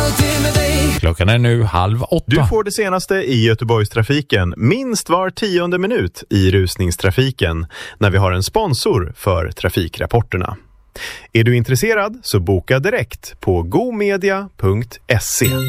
alltid med dig. Klockan är nu 7:30. Du får det senaste i Göteborgstrafiken minst var 10:e minut i rusningstrafiken när vi har en sponsor för trafikrapporterna. Är du intresserad så boka direkt på gomedia.se.